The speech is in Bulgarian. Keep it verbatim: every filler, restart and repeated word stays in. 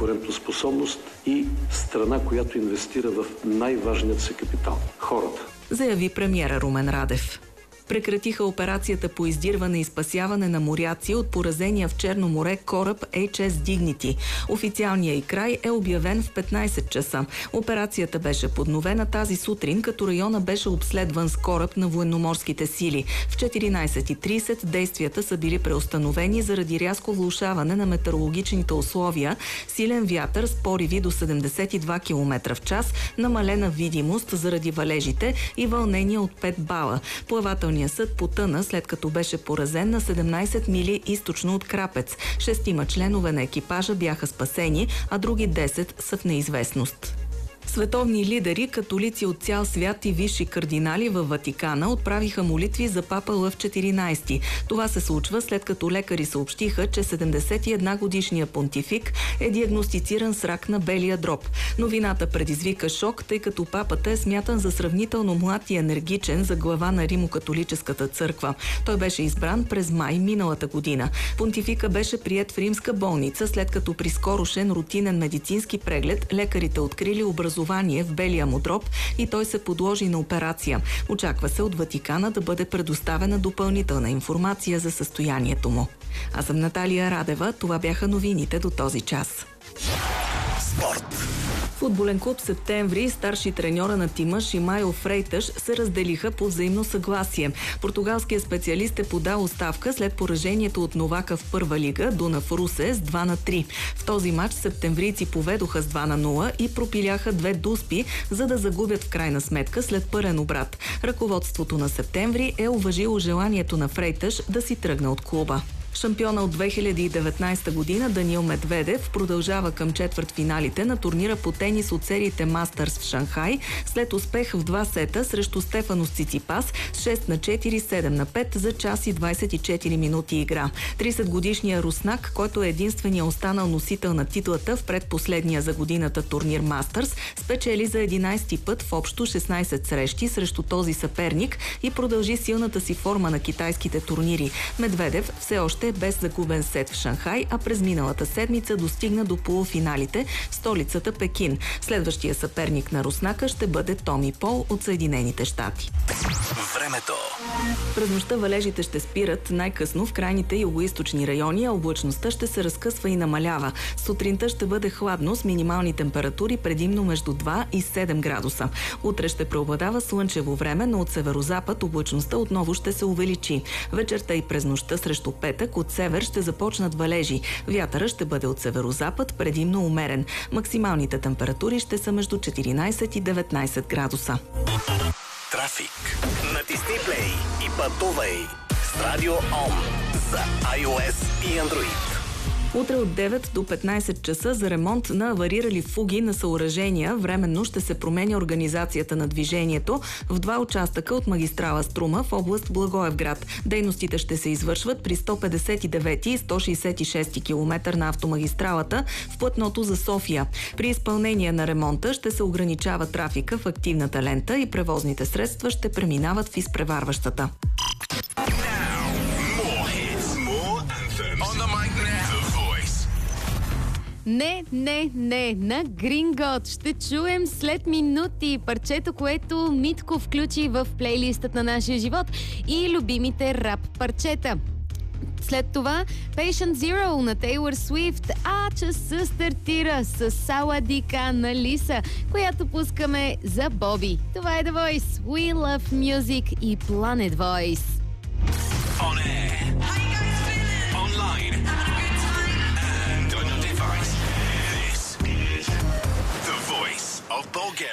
конкурентоспособност и страна, която инвестира в най-важният си капитал – хората. Заяви премиера Румен Радев. Прекратиха операцията по издирване и спасяване на моряци от поразения в Черно море кораб Ейч Ес Dignity. Официалният й край е обявен в петнайсет часа. Операцията беше подновена тази сутрин, като района беше обследван с кораб на военноморските сили. В четиринайсет и трийсет действията са били преустановени заради рязко влошаване на метеорологичните условия, силен вятър с пориви до седемдесет и два километра в час, намалена видимост заради валежите и вълнение от пет бала. Плавателният съд потъна, след като беше поразен на седемнайсет мили източно от Крапец. Шестима членове на екипажа бяха спасени, а други десет са в неизвестност. Световни лидери, католици от цял свят и висши кардинали във Ватикана отправиха молитви за папа Лъв четиринайсети. Това се случва след като лекари съобщиха, че седемдесет и една годишният понтифик е диагностициран с рак на белия дроб. Новината предизвика шок, тъй като папата е смятан за сравнително млад и енергичен за глава на Римо-католическата църква. Той беше избран през май миналата година. Понтифика беше приет в римска болница, след като при скорошен рутинен медицински преглед лекарите открили образование в белия му дроб и той се подложи на операция. Очаква се от Ватикана да бъде предоставена допълнителна информация за състоянието му. Аз съм Наталия Радева. Това бяха новините до този час. Спорт. Футболен клуб Септември и старши треньора на тима Шимайо Фрейташ се разделиха по взаимно съгласие. Португалският специалист е подал оставка след поражението от Новака в първа лига Дунав Русе с два на три. В този матч септемврийци поведоха с два на нула и пропиляха две дуспи, за да загубят в крайна сметка след пълен обрат. Ръководството на Септември е уважило желанието на Фрейташ да си тръгне от клуба. Шампиона от две хиляди и деветнайсета година Даниил Медведев продължава към четвъртфиналите на турнира по тенис от сериите Мастърс в Шанхай след успех в два сета срещу Стефанос Циципас с шест на четири, седем на пет за час и двайсет и четири минути игра. трийсетгодишният руснак, който е единствения останал носител на титлата в предпоследния за годината турнир Мастърс, спечели за единайсети път в общо шестнайсет срещи срещу този съперник и продължи силната си форма на китайските турнири. Медведев все още без загубен сет в Шанхай, а през миналата седмица достигна до полуфиналите в столицата Пекин. Следващия съперник на руснака ще бъде Томи Пол от Съединените щати. Времето. През нощта валежите ще спират най-късно в крайните югоизточни райони, а облачността ще се разкъсва и намалява. Сутринта ще бъде хладно с минимални температури предимно между два и седем градуса. Утре ще преобладава слънчево време, но от северозапад облачността отново ще се увеличи. Вечерта и през нощта срещу петък от север ще започнат валежи. Вятъра ще бъде от северозапад, предимно умерен. Максималните температури ще са между четиринайсет и деветнайсет градуса. Трафик. Натисни плей и пътувай с Радио Ом за iOS и Android. Утре от девет до петнайсет часа за ремонт на аварирали фуги на съоръжения временно ще се променя организацията на движението в два участъка от магистрала Струма в област Благоевград. Дейностите ще се извършват при сто петдесет и девети и сто шейсет и шести километър на автомагистралата в платното за София. При изпълнение на ремонта ще се ограничава трафика в активната лента и превозните средства ще преминават в изпреварващата. Не, не, не, на Грингот ще чуем след минути парчето, което Митко включи в плейлистът на нашия живот и любимите рап парчета. След това Patient Zero на Taylor Swift, а часа стартира с Саладика на Лиса, която пускаме за Боби. Това е The Voice, We Love Music и Planet Voice. On air. How you guys feeling? Online.